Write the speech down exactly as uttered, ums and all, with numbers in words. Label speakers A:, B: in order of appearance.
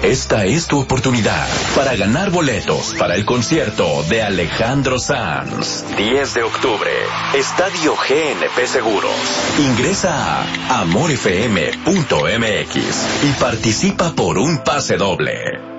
A: Esta es tu oportunidad para ganar boletos para el concierto de Alejandro Sanz. diez de octubre, Estadio G N P Seguros. Ingresa a amor f m punto m x y participa por un pase doble.